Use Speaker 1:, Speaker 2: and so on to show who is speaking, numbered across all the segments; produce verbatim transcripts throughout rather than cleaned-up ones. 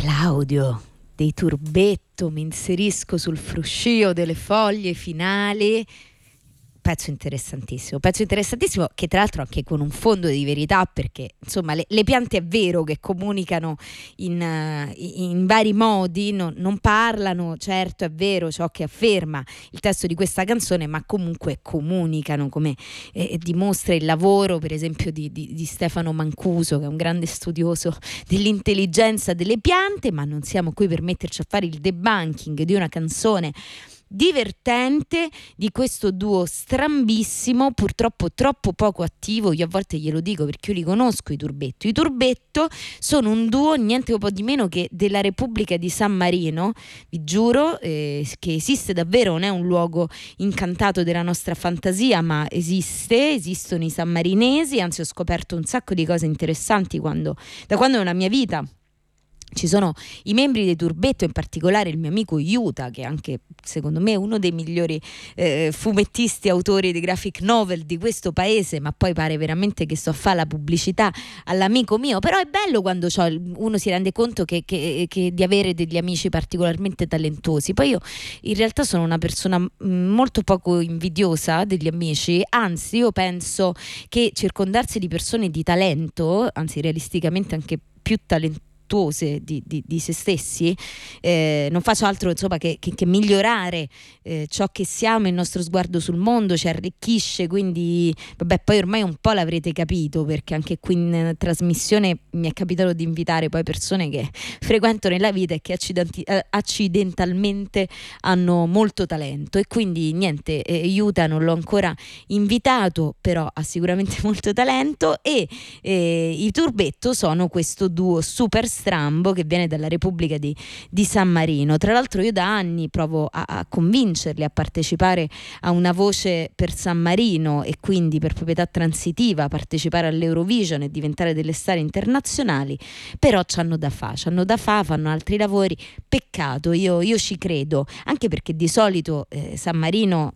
Speaker 1: l'audio dei Turbetto, mi inserisco sul fruscio delle foglie finali. Pezzo interessantissimo, pezzo interessantissimo che tra l'altro anche con un fondo di verità, perché insomma le, le piante è vero che comunicano in, uh, in vari modi, no, non parlano, certo è vero ciò che afferma il testo di questa canzone, ma comunque comunicano, come eh, dimostra il lavoro per esempio di, di, di Stefano Mancuso, che è un grande studioso dell'intelligenza delle piante. Ma non siamo qui per metterci a fare il debunking di una canzone divertente di questo duo strambissimo, purtroppo troppo poco attivo. Io a volte glielo dico perché io li conosco i Turbetto. I Turbetto sono un duo niente un po' di meno che della Repubblica di San Marino, vi giuro eh, che esiste davvero, non è un luogo incantato della nostra fantasia, ma esiste, esistono i sammarinesi. Anzi, ho scoperto un sacco di cose interessanti quando, da quando nella mia vita ci sono i membri dei Turbetto, in particolare il mio amico Yuta, che è anche secondo me uno dei migliori eh, fumettisti, autori di graphic novel di questo paese, ma poi pare veramente che sto a fare la pubblicità all'amico mio. Però è bello quando uno si rende conto che, che, che di avere degli amici particolarmente talentuosi. Poi io in realtà sono una persona molto poco invidiosa degli amici, anzi io penso che circondarsi di persone di talento, anzi realisticamente anche più talentose Di, di, di se stessi, eh, non faccio altro insomma che, che, che migliorare eh, ciò che siamo, il nostro sguardo sul mondo ci arricchisce. Quindi vabbè, poi ormai un po' l'avrete capito, perché anche qui in trasmissione mi è capitato di invitare poi persone che frequento nella vita e che accidenti- accidentalmente hanno molto talento, e quindi niente, eh, Yuta non l'ho ancora invitato, però ha sicuramente molto talento. E eh, i Turbetto sono questo duo super strambo che viene dalla Repubblica di, di San Marino. Tra l'altro io da anni provo a, a convincerli a partecipare a Una Voce per San Marino, e quindi per proprietà transitiva partecipare all'Eurovision e diventare delle star internazionali, però c'hanno da fa, c'hanno da fa, fanno altri lavori. Peccato, io, io ci credo, anche perché di solito eh, San Marino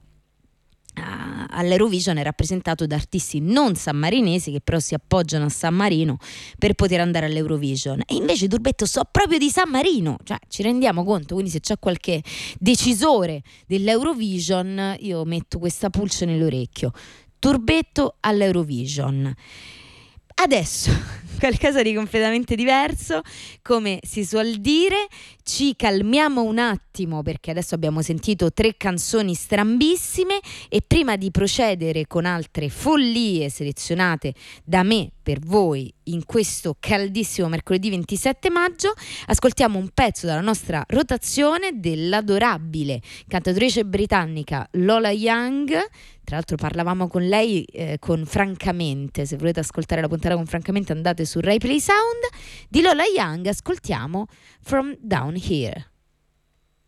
Speaker 1: all'Eurovision è rappresentato da artisti non sammarinesi che però si appoggiano a San Marino per poter andare all'Eurovision, e invece Turbetto so proprio di San Marino, cioè ci rendiamo conto? Quindi se c'è qualche decisore dell'Eurovision io metto questa pulce nell'orecchio: Turbetto all'Eurovision. Adesso qualcosa di completamente diverso, come si suol dire, ci calmiamo un attimo perché adesso abbiamo sentito tre canzoni strambissime, e prima di procedere con altre follie selezionate da me per voi in questo caldissimo mercoledì ventisette maggio, ascoltiamo un pezzo dalla nostra rotazione dell'adorabile cantatrice britannica Lola Young. Tra l'altro parlavamo con lei eh, con Francamente, se volete ascoltare la puntata con Francamente andate su Rai Play Sound. Di Lola Young ascoltiamo From Down Here.